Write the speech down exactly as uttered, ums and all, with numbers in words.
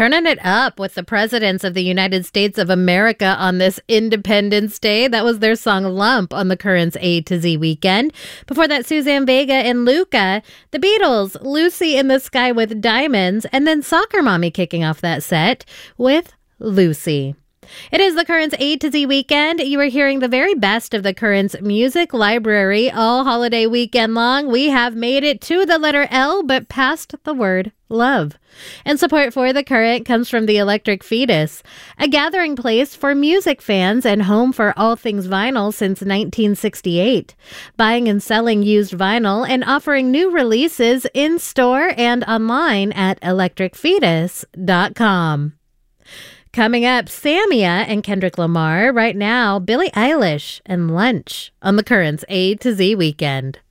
turning it up with the presidents of the United States of America on this Independence Day. That was their song Lump on the Currents A to Z weekend. Before that, Suzanne Vega and Luca. The Beatles, Lucy in the Sky with Diamonds. And then Soccer Mommy kicking off that set with Lucy. It is the Currents A to Z weekend. You are hearing the very best of the Currents music library all holiday weekend long. We have made it to the letter L, but past the word love. And support for The Current comes from the Electric Fetus, a gathering place for music fans and home for all things vinyl since nineteen sixty-eight. Buying and selling used vinyl and offering new releases in store and online at electric fetus dot com. Coming up, Samia and Kendrick Lamar. Right now, Billie Eilish and Lunch on the Currents A to Z weekend.